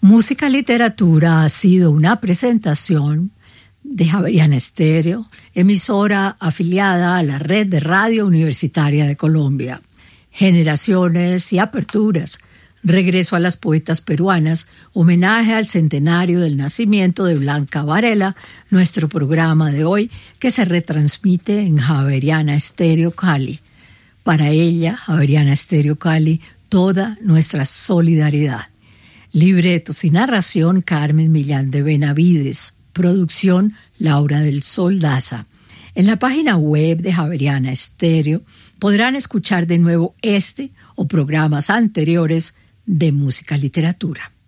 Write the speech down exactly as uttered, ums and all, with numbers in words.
Música Literatura ha sido una presentación de Javeriana Estéreo, emisora afiliada a la Red de Radio Universitaria de Colombia. Generaciones y aperturas, regreso a las poetas peruanas, homenaje al centenario del nacimiento de Blanca Varela, nuestro programa de hoy que se retransmite en Javeriana Estéreo Cali. Para ella, Javeriana Estéreo Cali, toda nuestra solidaridad. Libretos y narración Carmen Millán de Benavides. Producción Laura del Sol Daza. En la página web de Javeriana Estéreo podrán escuchar de nuevo este o programas anteriores de Música Literatura.